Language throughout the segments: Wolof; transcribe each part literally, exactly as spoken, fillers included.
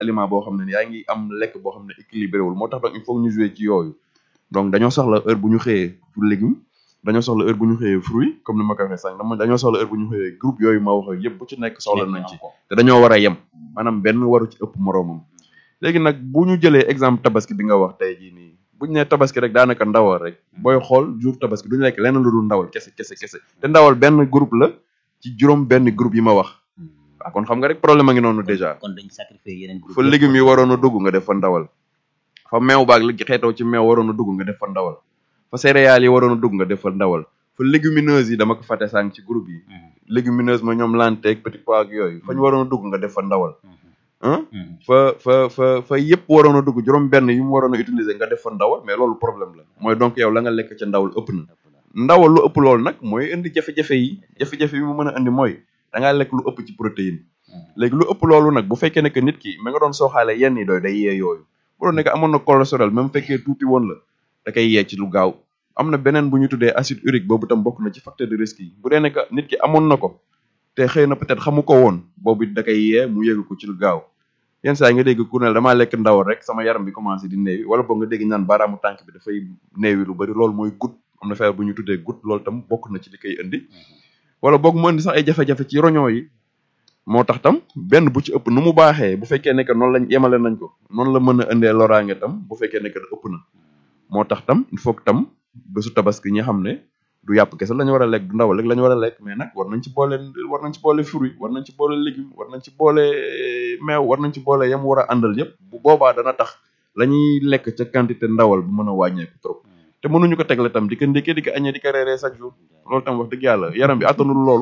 aliment boo xam ne yaa ngi am lekk boo xam ne équilibré wul moo tax donc il faut ñu jouer ci yooyu donc dañoo soxla heure bu ñu xëyee pour légume dañoo soxla heure bu ñu xëyee fruit comme ni ma ko waxee sànq dama dañoo soxla heure bu ñu xëyee groupe yooyu ma wax yëpp bu ci nekk soxla nañ ci te dañoo war a yem maanaam benn waru ci ëpp moroomam léegi nag bu ñu jëlee exemple tabaski bi nga wax tey jii nii buñu nee tabaski rek daanaka ndawal rek booy xool jour tabaski duñu lekk lenn lu dul ndawal kese kese kese te ndawal benn groupe la ci juróom benn groupe yi ma wax waaw kon xam nga rek problème a ngi noonu déjà kon dañ sacrifier yeneen groupe fa légumes yi waroon a dugg nga def fa ndawal fa meew baag li xeetoo ci meew waroon a dugg nga def fa ndawal fa céréales yi waroon a dugg nga def fa ndawal fa légumineuses yi dama ko fàtte sànq ci groupe yi légumineuse ma ñoom lenteeg petit pois ak yooyu fañ waroon a dugg nga def fa ndawal ah fa fa fa fa yëpp waroon a dugg juróom benn yi mu waroon a utiliser nga def fa ndawal mais loolu problème la mooy donc yow la nga lekk ca ndawal ëpp na ndawal lu ëpp loolu nag mooy indi jafe-jafe yi jafe-jafe yi mu mën a indi mooy da ngaa lekk lu ëpp ci protéine léegi lu ëpp loolu nag bu fekkee ne que nit ki ma nga doon sooxaale yenn yi doy day yee yooyu bu doon nekk amoon na cholestérol même fekkee tuuti woon la da koy yee ci lu gaaw am na beneen bu ñu tuddee acide urique boobu tam bokk na ci facteur de risque yi bu dee nekk nit ki amoon na ko te xëy na peut-être xamu ko woon boobu da koy yee mu yéegu ko ci lu gaaw yenn saa yi nga dégg ku ne damaa lekk ndawal rek sama yaram bi commencé di néewi wala boog nga dégg naan baaraamu tànk bi dafay néewi lu bari loolu mooy goutte am na feebar bu ñu tuddee goutte loolu tam bokk na ci li koy indi wala boog mu indi sax ay jafe-jafe ci roñoo yi moo tax tam benn bu ci ëpp nu mu baaxee bu fekkee ne que noonu lañ yemale nañ ko noonu la mën a indee loraange tam bu fekkee ne que ëpp na moo tax tam il faut que tam bésu tabaski ñi xam ne du yàpp kese la ñu war a lekk du ndawal rek la ñu war a lekk mais nag war nañ ci boole war nañ ci boole fruit war nañ ci boole légume war nañ ci boole meew war nañ ci boole yam war a àndal yëpp bu boobaa dana tax la ñuy lekk ca quantité ndawal bu mën a wàññeeku trop te mënuñu ko tegle tam di ko ndékkee di ko añee di ko reeree chaque jour loolu tam wax dëgg yàlla yaram bi attanul loolu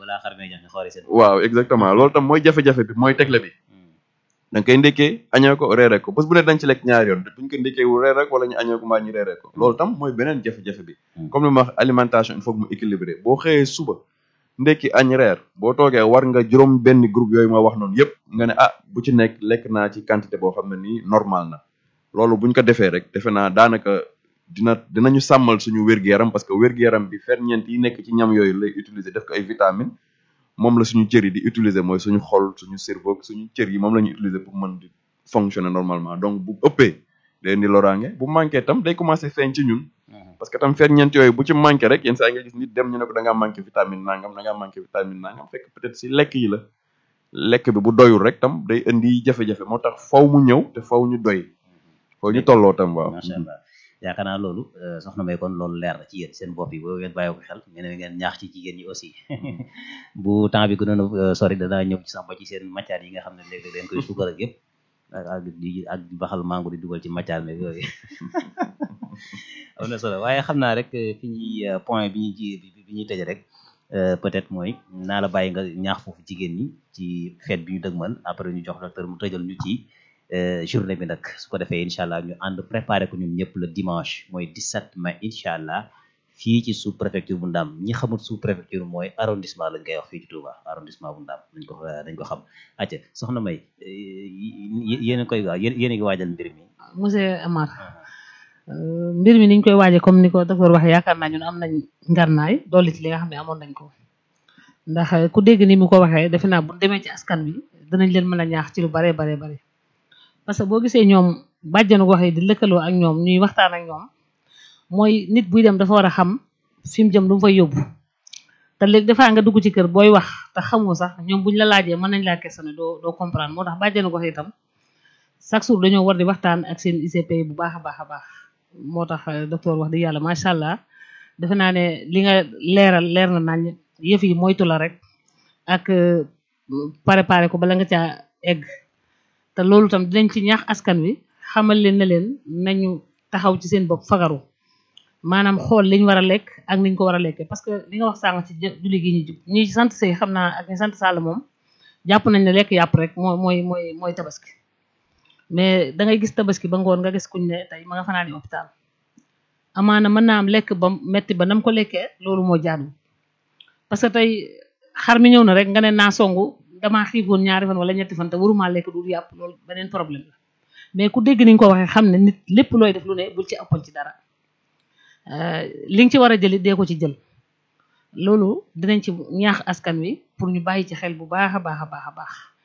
waaw exactement loolu tam mooy jafe-jafe bi mooy tegle bi da nga koy ndékkee añee ko reeree ko bés bu ne dañ ci lekk ñaari yoon buñ ko ndékkee wu reer rek wala ñu añee ko mbaa ñu reeree ko loolu tam mooy beneen jafe-jafe bi comme li ma wax alimentation il faut que mu équilibré boo xëyee suba ndékki añ reer boo toogee war nga juróom benn groupe yooyu ma wax noonu yëpp nga ne ah bu ci nekk lekk naa ci quantité boo xam ne nii normal na loolu buñ ko defee rek defe naa daanaka dina dinañu sàmmal suñu wér-gu-yaram parce que wér-gu-yaram bi ferñeent yi nekk ci ñam yooyu lay utiliser def ko ay vitamines moom la suñu cër yi di utiliser mooy suñu xol suñu cerveau suñu cër yi moom la ñuy utiliser pour mën di fonctionner normalement donc bu ëppee day indi loraange bu manqué tam day commencer feeñ ci ñun parce que tam ferñeent yooyu bu ci manqué rek yenn saa yi nga gis nit dem ñu ne ko da ngaa manqué vitamine nangam da ngaa manqué vitamine nangam fekk peut-être si lekk yi la lekk bi bu doyul rek tam day indi jafe-jafe moo tax faw mu ñëw te faw ñu doy faw ñu tolloo tam waaw macha allah yaakaar naa loolu soxna May kon loolu leer na ci yéen seen bopp yi boo ngeen bàyyi ko xel ngeen ngeen ñaax ci jigéen ñi aussi bu temps bi gënoon a sori danaa ñëw ci sax ba ci seen matière yi nga xam ne léeg-léeg dañ koy suukar ak yëpp ak ak di ak baxal mango di dugal ci matière mais yooyu am na solo waaye xam naa rek fi ñuy point bi ñuy ji bi ñuy tëj rek peut-être mooy naa la bàyyi nga ñaax foofu jigéen ñi ci fête bi ñu dëgmal après ñu jox docteur mu tëjal ñu ci journée bi nag su ko defee incha allah ñu ànd préparé ko ñun ñëpp le dimanche mooy dix-sept mai incha allah fii ci sous préfecture bu Ndam ñi xamul sous préfecture mooy arrondissement lañ koy wax fii ci Touba arrondissement bu Ndam dañ ko dañ ko xam acca soxna May yéen a koy waa yéen a ngi waajal mbir mi monsieur Amar mbir mi niñ koy waaje comme ni ko docteur waxee yaakaar naa ñun am nañ ngarnaay dolli ci li nga xam ne amoon nañ ko ndax ku dégg ni mu ko waxee defe naa bu demee ci askan bi danañ leen mën a ñaax ci lu bare bare bare parce que boo gisee ñoom bàjjanu gox yi di lëkkaloo ak ñoom ñuy waxtaan ak ñoom mooy nit buy dem dafa war a xam fi mu jëm lu mu fay yóbbu te léegi dafaa nga dugg ci kër booy wax te xamoo sax ñoom buñ la laajee mën nañ laa questionné doo doo comprendre moo tax bàjjanu gox yi itam chaque jour dañoo war di waxtaan ak seen I C P bu baax a baax a baax moo tax docteur wax dëgg yàlla macha allah defe naa ne li nga leeral leer na nañ yëf yi moytu la rek ak préparé ko bala nga caa egg te loolu tam dinañ ci ñaax askan wi xamal leen ne leen nañu taxaw ci seen bopp fagaru maanaam xool liñ war a lekk ak niñ ko war a lekkee parce que li nga wax sànq ci julli gi ñu jub ñi sant sëy xam naa ak ñi sant Sall moom jàpp nañ ne lekk yàpp rek mooy mooy mooy mooy tabaski mais da ngay gis tabaski ba ngoon nga gis kuñ ne tey ma nga fanaan ni hôpital amaana mën naa am lekk ba metti ba nam ko lekkee loolu moo jaadu parce que tey xar mi ñëw na rek nga ne naa songu damaa xiifoon ñaari fan wala ñetti fan te waruma lekk du yàpp loolu beneen problème la mais ku dégg ni nga ko waxee xam ne nit lépp looy def lu ne bul ci ëppal ci dara li nga ci war a jëli dee ko ci jël loolu dinañ ci ñaax askan wi pour ñu bàyyi ci xel bu baax a baax a baax a baax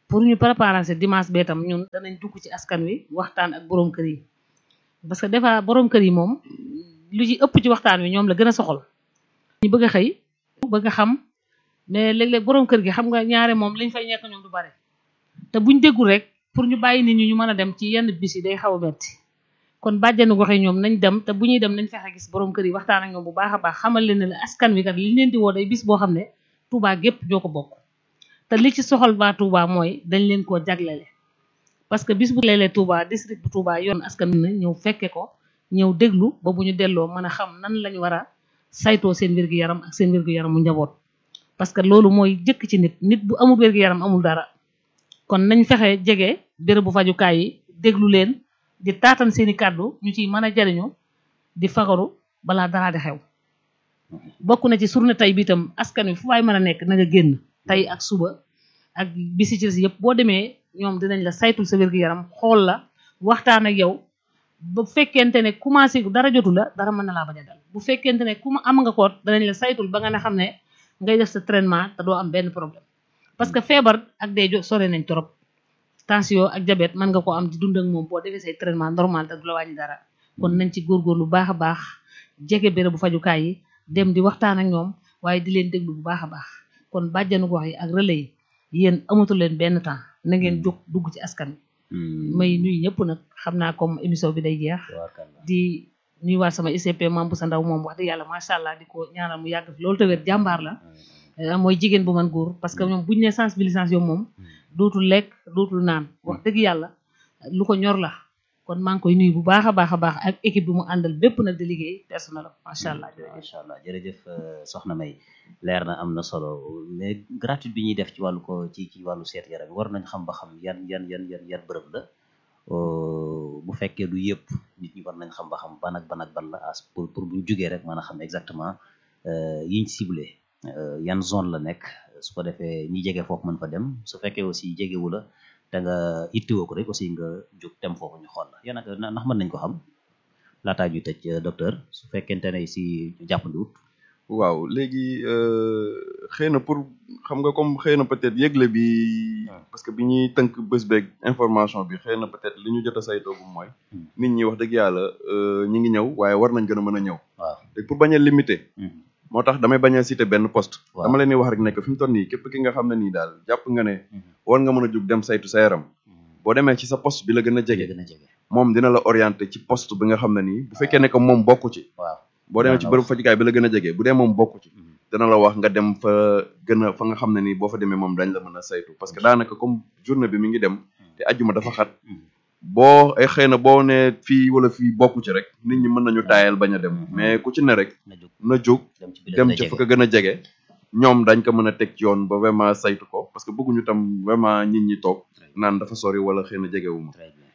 pour ñu préparer ce dimanche bee tam ñun danañ dugg ci askan wi waxtaan ak borom kër yi parce que des fois borom kër yi moom lu ci ëpp ci waxtaan wi ñoom la gën a soxal ñu bëgg a xëy bëgg a xam mais léeg-léeg borom kër gi xam nga ñaare moom liñ fay ñekk ñoom du bare te buñ déggul rek pour ñu bàyyi nit ñi ñu mën a dem ci yenn bis yi day xaw a metti kon bàjjenu gox yi ñoom nañ dem te bu ñuy dem nañ fexe gis borom kër yi waxtaan ak ñoom bu baax a baax xamal leen ne la askan wi kat li leen di woo day bis boo xam ne Touba gépp ñoo ko bokk te li ci soxal waa Touba mooy dañ leen koo jaglele parce que bis bu lelee Touba district bu Touba yoon askan na ñëw fekke ko ñëw déglu ba bu ñu delloo mën a xam nan lañ war a saytoo seen wér-gu-yaram ak seen wér-gu-yaram mu njaboot parce que loolu mooy jëkk ci nit nit bu amul wér-gu-yaram amul dara kon nañ fexe jege bérébu fajukaay yi déglu leen di taatan seeni kàddu ñu ciy mën a jariñu di fagaru balaa dara di xew bokk na ci journée tey bi itam askan wi fu waay mën a nekk na nga génn tey ak suba ak bisi ci des yëpp boo demee ñoom dinañ la saytul sa wér-gu-yaram xool la waxtaan ak yow bu fekkente ne commencé dara jotu la dara mën na laa bañ a dal bu fekkente ne ku ma am nga koot danañ la saytul ba nga ne xam ne ngay def sa traitement te doo am benn problème parce que feebar ak dee jo sore nañ trop tension ak diabète mën nga ko am di dund ak moom boo defee say traitement normal te du la wàññi dara kon nañ ci góorgóorlu bu baax a baax jege béréb bu fajukaay yi dem di waxtaan ak ñoom waaye di leen déglu bu baax a baax kon bàjjanu gox yi ak relais yi yéen amatu leen benn temps na ngeen jóg dugg ci askan wi may nuyu ñëpp nag xam naa comme émission bi day jeex di nuyuwaat sama I C P Mame Boussa Ndaw moom wax dëgg yàlla macha allah di ko ñaanal mu yàgg fi loolu te wér jàmbaar la mooy jigéen bu man góor parce que ñoom buñ ne sensibilisation moom dootul lekk dootul naan wax dëgg yàlla lu ko ñor la kon maa ngi koy nuyu bu baax a baax a baax ak équipe bi mu àndal bépp nag di liggéey personnel la macha allah macha allah jërëjëf soxna May leer na am na solo mais gratuite bi ñuy def ci wàllu ko ci ci wàllu seet yaram war nañ xam ba xam yan yan yan yan yan bërëb la bu fekkee du yëpp nit ñi war nañ xam ba xam ban ak ban ak ban la as pour pour buñ jugee rek mën a xam exactement yiñ ciblé yan zone la nekk su ko defee ñi jege foofu mën fa dem su fekkee aussi jegewu la da nga ittiwoo ko rek aussi nga jóg dem foofu ñu xool la yéen nag ndax mën nañ ko xam laataa ñuy tëj docteur su fekkente ne si jàppandiwut waaw léegi xëy na pour xam nga comme xëy na peut-être yëgle bi parce que bi ñuy tënk bés beeg information bi xëy na peut-être li ñu jot a saytoogu mooy nit ñi wax dëgg yàlla ñi ngi ñëw waaye war nañ gën a mën a ñëw waaw te pour bañ a limité moo tax damay bañ a citer benn poste dama leen di wax rek nekk fi mu toll nii képp ki nga xam ne nii daal jàpp nga ne war nga mën a jug dem saytu sa yaram boo demee ci sa poste bi la gën a jege moom dina la orienter ci poste bi nga xam ne nii bu fekkee ne que moom bokku ci waaw boo demee ci bërëb fajukaay bi la gën a jege bu dee moom bokku ci dana la wax nga dem fa gën a fa nga xam ne nii boo fa demee moom dañ la mën a saytu parce que daanaka comme journée bi mi ngi dem te ajjuma dafa xat boo ay xëy na boo ne fii wala fii bokku ci rek nit ñi mën nañu taayal bañ a dem mais ku ci ne rek na jóg dem ci fa ko gën a jege ñoom dañ ko mën a teg ci yoon ba vraiment saytu ko parce que bëgguñu tam vraiment nit ñi toog naan dafa sori wala xëy na jegewuma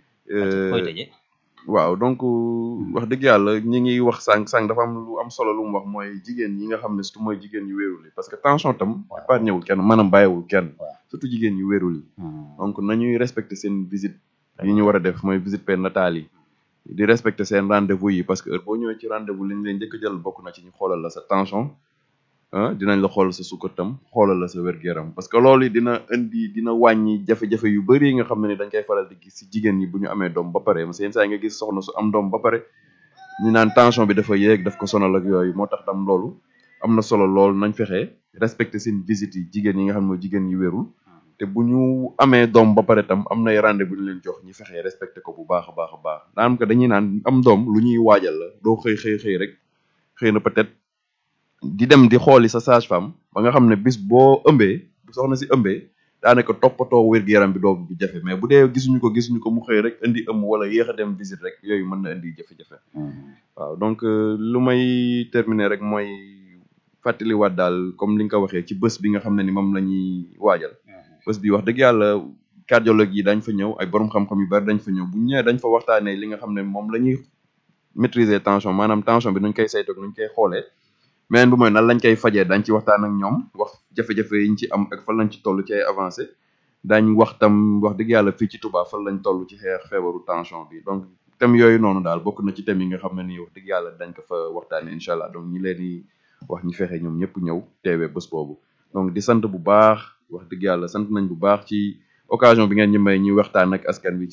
waaw donc wax dëgg yàlla ñi ngi wax sànq sànq dafa am lu am solo lu mu wax mooy jigéen ñi nga xam ne surtout mooy jigéen ñu wéerul yi parce que tension tam épargne wul kenn maanaam bàyyiwul kenn surtout jigéen ñu wéerul yi donc nañuy respecter seen visite yi ñu war a def mooy visite prénatale yi di respecter seen rendez-vous yi parce que heure boo ñëwee ci rendez-vous li ñu leen njëkk a jël bokk na ci ñu xoolal la sa tension ah dinañ la xool sa sukkar tam xoolal la sa wér-gu-yaram parce que loolu dina indi dina wàññi jafe-jafe yu bari yi nga xam ne ni dañ koy faral di gis ci jigéen ñi bu ñu amee doom ba pare seen saa yi nga gis soxna su am doom ba pare ñu naan tension bi dafa yéeg daf ko sonal ak yooyu moo tax tam loolu am na solo lool nañ fexe respecter seen visite yi jigéen yi nga xam ne mooy jigéen yi wérul te bu ñu amee doom ba pare tam am nay rendez-vous bu ñu leen jox ñu fexe respecter ko bu baax a baax a baax daanaka dañuy naan am doom lu ñuy waajal la doo xëy xëy xëy rek xëy na peut-être di dem di xooli sa sage-femme ba nga xam ne bis boo ëmbee bu soxna si ëmbee daanaka toppatoo wér-gu-yaram bi doo bu jafe mais bu dee gisuñu ko gisuñu ko mu xëy rek indi ëmb wala yéex a dem visite rek yooyu mën na indi jafe-jafe waaw donc lu may terminer rek mooy fàttaliwaat daal comme li nga ko waxee ci bés bi nga xam ne ni moom la ñuy waajal bés bi wax dëgg yàlla cardiologue yi dañ fa ñëw ay borom xam-xam yu bari dañ fa ñëw bu ñu ñëwee dañ fa waxtaanee li nga xam ne moom la ñuy maîtriser tension maanaam tension bi nuñ koy saytoog nuñ koy xoolee meneen bi mooy nan lañ koy fajee dañ ci waxtaan ak ñoom wax jafe-jafe yi ñu ci am ak fan lañ ci toll ci ay avancé dañ wax tam wax dëgg yàlla fii ci Touba fan lañ toll ci xeex feebaru tension bi donc thème yooyu noonu daal bokk na ci thème yi nga xam ne nii wax dëgg yàlla dañ ko fa waxtaanee incha allah donc ñi leen di wax ñi fexe ñoom ñëpp ñëw teewee bés boobu donc di sant bu baax wax dëgg yàlla sant nañ bu baax ci occasion bi ngeen ñu may ñuy waxtaan ak askan wi